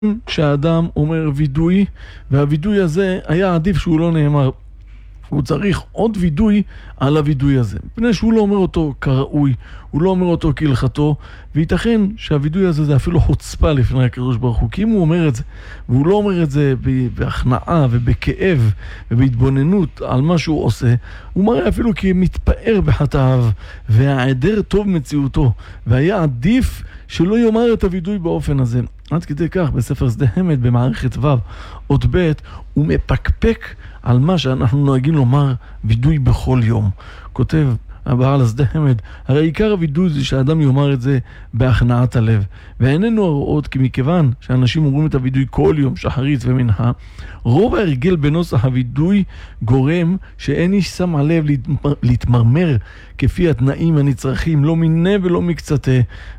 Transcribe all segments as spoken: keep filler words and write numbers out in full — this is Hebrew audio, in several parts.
כשאדם אומר וידוי, והוידוי הזה היה עדיף שהוא לא נאמר. הוא צריך עוד וידוי על הוידוי הזה, מפני שהוא לא אומר אותו כראוי, הוא לא אומר אותו כהלכתו, וייתכן שהוידוי הזה זה אפילו חוצפה לפני הקדוש ברוך הוא, כי אם הוא אומר את זה, והוא לא אומר את זה בהכנעה ובכאב ובהתבוננות על מה שהוא עושה, הוא מראה אפילו כי מתפאר בחטאיו, והעדר טוב מציאותו, והיה עדיף שלא יאמר את הוידוי באופן הזה. עד כדי כך, בספר שדה המד במערכת ו' עוד ב' הוא מפקפק על מה שאנחנו נוהגים לומר וידוי בכל יום. כותב הבעל השדה המד, הרי עיקר הוידוי זה שהאדם יאמר את זה בהכנעת הלב, ואיננו הרואות כי מכיוון שאנשים אומרים את הוידוי כל יום, שחרית ומנחה, רוב ההרגל בנוסח הוידוי גורם שאין איש שם הלב להתמרמר כפי התנאים הנצרכים, לא מיני ולא מקצתה,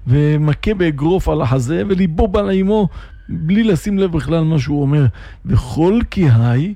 ומכה באגרוף על החזה וליבו בא לאימו בלי לשים לב בכלל מה שהוא אומר. וכל כי היי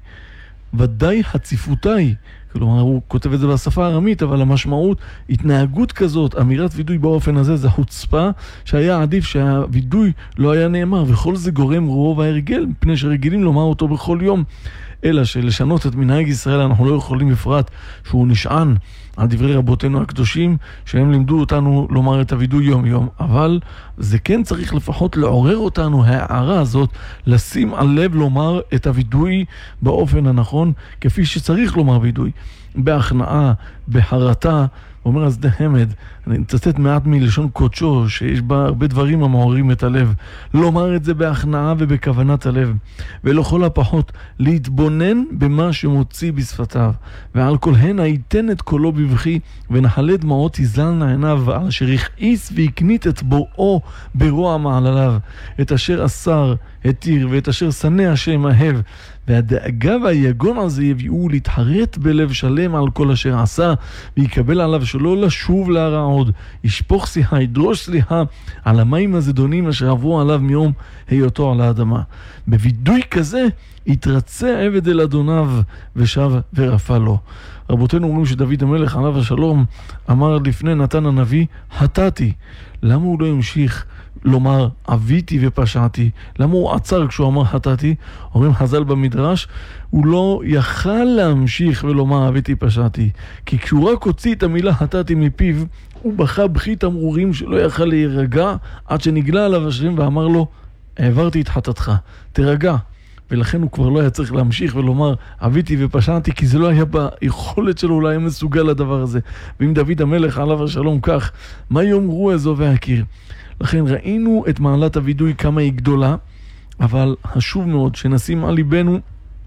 ודאי הציפותיי, כלומר הוא כותב את זה בשפה הארמית, אבל המשמעות, התנהגות כזאת, אמירת וידוי באופן הזה, זה חוצפה שהיה עדיף שהוידוי לא היה נאמר, וכל זה גורם רוב ההרגל, מפני שרגילים לומר אותו בכל יום, אלא שלשנות את מנהג ישראל אנחנו לא יכולים בפרט שהוא נשען על דברי רבותינו הקדושים, שהם לימדו אותנו לומר את הוידוי יום יום, אבל זה כן צריך לפחות לעורר אותנו, הערה הזאת, לשים על לב לומר את הוידוי באופן הנכון, כפי שצריך לומר וידוי, בהכנעה, בהרתה. אומר השדה המד, אני מצטט מעט מלשון קודשו, שיש בה הרבה דברים המעוררים את הלב, לומר את זה בהכנעה ובכוונת הלב, ולכל הפחות להתבונן במה שמוציא בשפתיו, ועל כל הנה ייתן את קולו בבכי, ונחלה דמעות יזלנה עיניו, על אשר יכעיס ויקנית את בוראו ברוע מעלליו, את אשר אסר, התיר, ואת אשר שנא השם אהב, והדאגה והיגון הזה יביאו להתחרט בלב שלם על כל אשר עשה, ויקבל עליו שלא לשוב להרע עוד, ישפוך סליחה, ידרוש סליחה על המים הזדונים אשר עברו עליו מיום היותו על האדמה. בוידוי כזה יתרצה עבד אל אדוניו ושב ורפא לו. רבותינו אומרים שדוד המלך עליו השלום אמר לפני נתן הנביא, חטאתי. למה הוא לא המשיך לומר אביתי ופשעתי? למה הוא עצר כשהוא אמר חטאתי? אומרים חז"ל במדרש, הוא לא יכל להמשיך ולומר אביתי פשעתי, כי כשהוא רק הוציא את המילה חטאתי מפיו, הוא בכה בכי תמרורים שלא יכל להירגע, עד שנגלה עליו השם ואמר לו, העברתי את חטאתך, תרגע. ולכן הוא כבר לא היה צריך להמשיך ולומר אביתי ופשעתי, כי זה לא היה ביכולת שלו, אולי היה מסוגל לדבר הזה. ואם דוד המלך עליו השלום כך, מה יאמרו אזוב והכיר? לכן ראינו את מעלת הוידוי כמה היא גדולה, אבל חשוב מאוד שנשים על ליבנו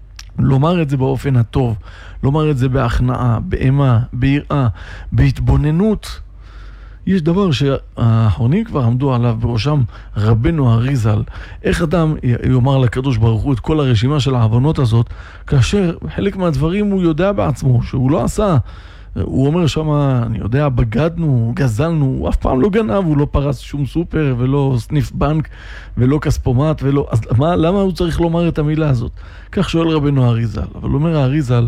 לומר את זה באופן הטוב, לומר את זה בהכנעה, באימה, ביראה, בהתבוננות. יש דבר שהאחרונים כבר עמדו עליו בראשם רבנו אריזל, איך אדם יאמר לקדוש ברוך הוא את כל הרשימה של העוונות הזאת, כאשר חלק מהדברים הוא יודע בעצמו שהוא לא עשה. הוא אומר שם, אני יודע, בגדנו, גזלנו, הוא אף פעם לא גנב, הוא לא פרס שום סופר ולא סניף בנק ולא כספומט ולא, אז מה, למה הוא צריך לומר את המילה הזאת? כך שואל רבנו אריזל. אבל אומר האריזל,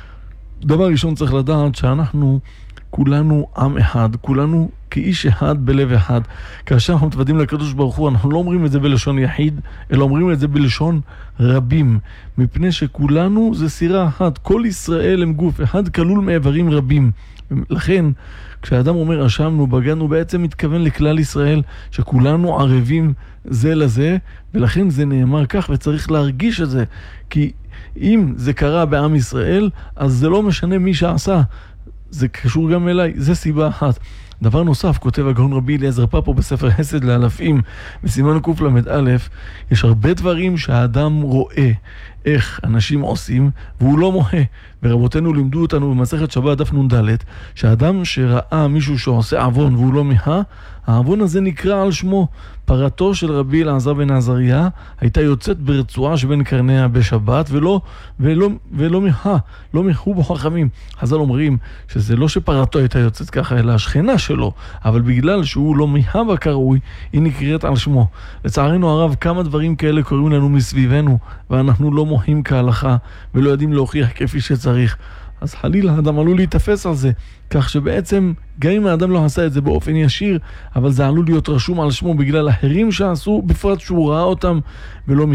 דבר ראשון צריך לדעת שאנחנו כולנו עם אחד, כולנו כאיש אחד בלב אחד. כאשר אנחנו מתוודעים לקדוש ברוך הוא, אנחנו לא אומרים את זה בלשון יחיד, אלא אומרים את זה בלשון רבים, מפני שכולנו זה סירה אחת, כל ישראל הם גוף אחד כלול מאיברים רבים. לכן כשאדם אומר אשמנו, בגדנו, בעצם מתכוון לכלל ישראל, שכולנו ערבים זה לזה, ולכן זה נאמר כך, וצריך להרגיש את זה, כי אם זה קרה בעם ישראל, אז זה לא משנה מי שעשה, זה קשור גם אליי, זה סיבה אחת. דבר נוסף, כותב הגאון רבי אליעזר פאפו בספר חסד לאלפים, בסימן קל"א, יש הרבה דברים שהאדם רואה איך אנשים עושים, והוא לא מוחה. ורבותינו לימדו אותנו במסכת שבת דף נ"ד, שהאדם שראה מישהו שעושה עוון והוא לא מחה, העוון הזה נקרא על שמו. פרתו של רבי אלעזר בן עזריה הייתה יוצאת ברצועה שבין קרניה בשבת, ולא, ולא, ולא מחה, לא מחו בו חכמים. חז"ל אומרים שזה לא שפרתו הייתה יוצאת ככה, אלא השכנה שלו, אבל בגלל שהוא לא מחה בה כראוי, היא נקראת על שמו. לצערנו הרב, כמה דברים כאלה קוראים לנו מסביבנו, ואנחנו לא מוחים כהלכה, ולא יודעים להוכיח כפי שצריך. אז חלילה האדם עלול להתאפס על זה, כך שבעצם גם אם האדם לא עשה את זה באופן ישיר, אבל זה עלול להיות רשום על שמו בגלל אחרים שעשו, בפרט שהוא ראה אותם ולא